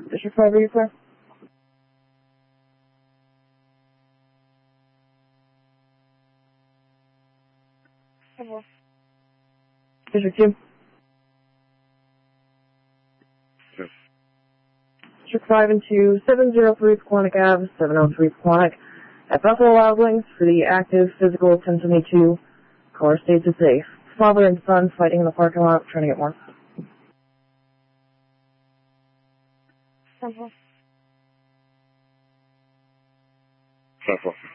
District 5, are you clear? District 2. Yes. District 5 and 2, 703 Quantic Ave, 703 Quantic. At Buffalo Wild Wings for the active physical 1072. Caller states it's safe. Father and son fighting in the parking lot, trying to get more. Central.